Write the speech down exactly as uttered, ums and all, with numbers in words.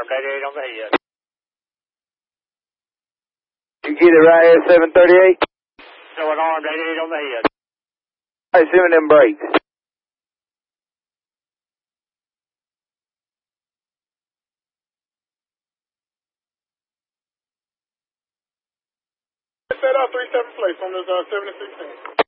armed, eighty-eight on the head. You get it right here, seven thirty-eight? Showing armed, eighty-eight on the head. All right, assuming them brakes. Set out three seven place on this uh, seventy-six.